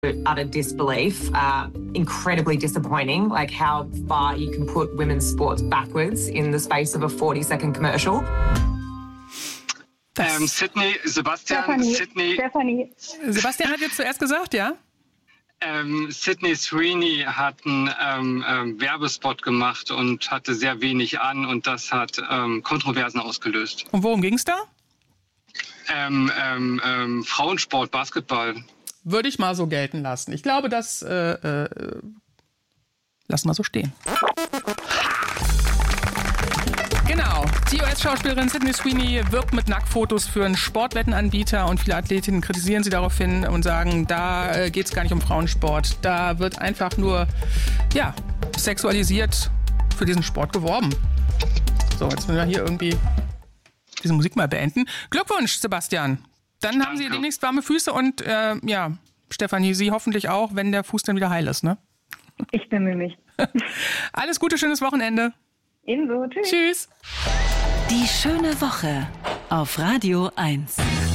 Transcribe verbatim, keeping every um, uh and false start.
Utter disbelief, uh, incredibly disappointing, like how far you can put women's sports backwards in the space of a forty second commercial. Ähm, Sydney, Sebastian, Stephanie, Sydney. Stephanie. Sebastian hat jetzt zuerst gesagt, ja? Ähm, Sydney Sweeney hat einen ähm, ähm, Werbespot gemacht und hatte sehr wenig an und das hat ähm, Kontroversen ausgelöst. Und worum ging es da? Ähm, ähm, ähm, Frauensport, Basketball. Würde ich mal so gelten lassen. Ich glaube, das äh, äh, lassen wir so stehen. Genau. Die U S-Schauspielerin Sydney Sweeney wirbt mit Nacktfotos für einen Sportwettenanbieter und viele Athletinnen kritisieren sie daraufhin und sagen, da äh, geht es gar nicht um Frauensport. Da wird einfach nur, ja, sexualisiert für diesen Sport geworben. So, jetzt müssen wir hier irgendwie diese Musik mal beenden. Glückwunsch, Sebastian. Dann Danke. Haben Sie demnächst warme Füße und äh, ja, Stefanie, Sie hoffentlich auch, wenn der Fuß dann wieder heil ist, ne? Ich bemühe mich. Alles Gute, schönes Wochenende. Ebenso. Tschüss. Tschüss. Die schöne Woche auf Radio eins.